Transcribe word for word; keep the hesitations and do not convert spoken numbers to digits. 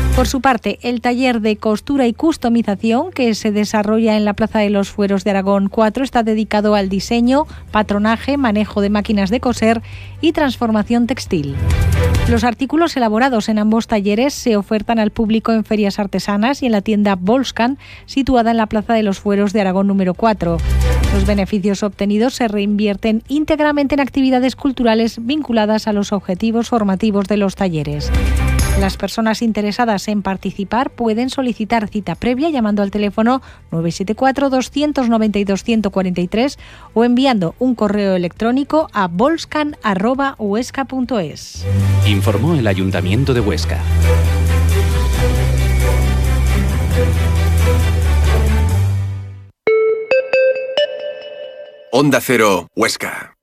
Por su parte, el taller de costura y customización que se desarrolla en la Plaza de los Fueros de Aragón cuatro está dedicado al diseño, patronaje, manejo de máquinas de coser y transformación textil. Los artículos elaborados en ambos talleres se ofertan al público en ferias artesanas y en la tienda Volscan, situada en la Plaza de los Fueros de Aragón número cuatro. Los beneficios obtenidos se reinvierten íntegramente en actividades culturales vinculadas a los objetivos formativos de los talleres. Las personas interesadas en participar pueden solicitar cita previa llamando al teléfono nueve siete cuatro, dos nueve dos, uno cero cuatro tres o enviando un correo electrónico a volscan arroba huesca punto es. Informó el Ayuntamiento de Huesca. Onda Cero, Huesca.